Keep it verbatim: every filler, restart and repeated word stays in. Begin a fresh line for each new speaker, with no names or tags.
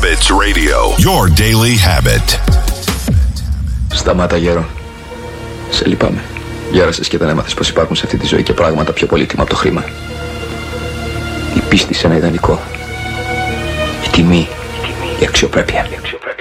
Habits Radio, your daily habit.
Σταμάτα, γέρο. Σε λυπάμαι. Γέρασες και δεν έμαθες πως υπάρχουν σε αυτή τη ζωή και πράγματα πιο πολύτιμα από το χρήμα. Η πίστη σε ένα ιδανικό. Η τιμή. Η αξιοπρέπεια.